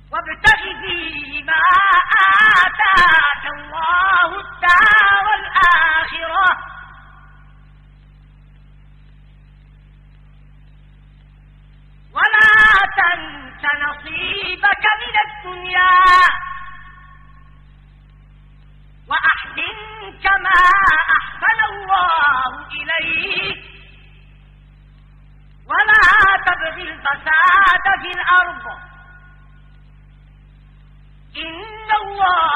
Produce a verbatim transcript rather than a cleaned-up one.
وابتغ فيما آتاك الله الدار الآخرة ولا تنس نصيبك من الدنيا وأحسن كما أحسن الله إليك ولا تبغ الفساد في الأرض إن الله